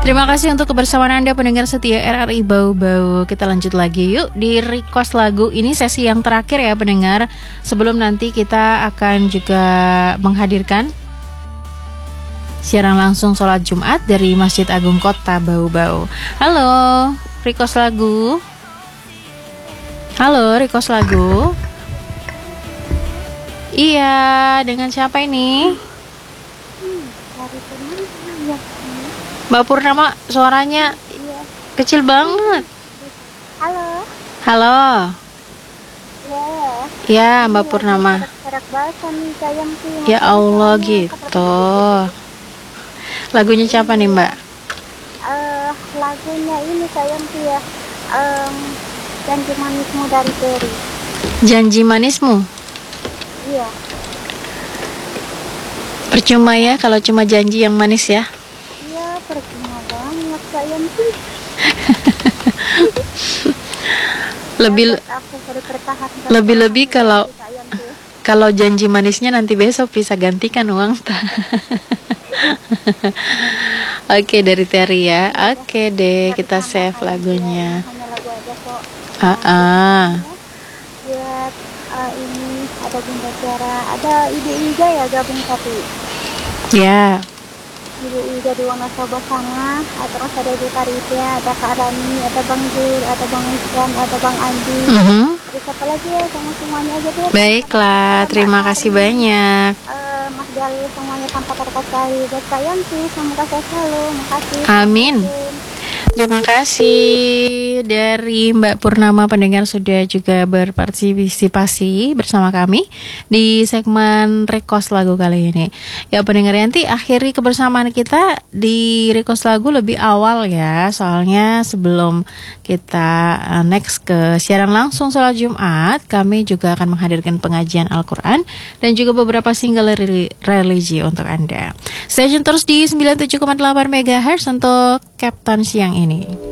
Terima kasih untuk kebersamaan Anda pendengar setia RRI Bau-Bau. Kita lanjut lagi yuk di request lagu. Ini sesi yang terakhir ya pendengar. Sebelum nanti kita akan juga menghadirkan siaran langsung sholat Jumat dari Masjid Agung Kota Bau-Bau. Halo, request lagu. Halo, request lagu. Iya, dengan siapa ini? Mbak Purnama, suaranya kecil banget. Halo. Halo. Ya, Mbak Purnama. Ya Allah gitu. Lagunya siapa nih Mbak? Lagunya ini sayang ya. Janji manismu dari Terry. Janji manismu? Iya. Percuma ya kalau cuma janji yang manis ya. Percuma banget sayang sih. Lebih kalau janji manisnya nanti besok bisa gantikan uang tak. Oke, dari Terry ya. Oke deh, kita save lagunya. Buat ini ada Bunda Tiara, ada Ibu Ida ya gabung tapi. Ya. Ibu Ida di Wonosobo sana, terus ada Ibu Karisia, ada Kak Rani, ada Bang Jul, ada Bang Iswan, ada Bang Andi. Terus apa lagi ya, sama semuanya aja deh. Baiklah, terima kasih banyak. Mas Jalil semuanya tanpa terkecuali. Buat kalian sih, semoga sehat selalu. Makasih. Amin. Terima kasih dari Mbak Purnama, pendengar sudah juga berpartisipasi bersama kami di segmen request lagu kali ini. Ya pendengar, nanti akhiri kebersamaan kita di request lagu lebih awal ya. Soalnya sebelum kita next ke siaran langsung sholat Jumat, kami juga akan menghadirkan pengajian Al-Quran dan juga beberapa single religi untuk Anda. Stay tune terus di 97,8 MHz untuk Captain siang ini.